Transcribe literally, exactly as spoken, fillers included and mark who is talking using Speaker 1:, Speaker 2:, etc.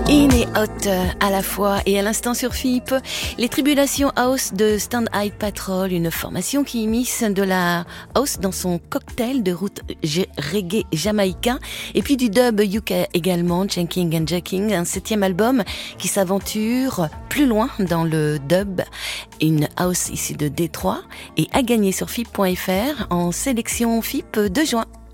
Speaker 1: In et out à la fois et à l'instant sur F I P, les tribulations house de Stand Eye Patrol, une formation qui immisce de la house dans son cocktail de route reggae jamaïcain et puis du dub U K également, Janking and Jacking, un septième album qui s'aventure plus loin dans le dub, une house issue de Détroit et à gagner sur F I P point F R en sélection F I P de juin.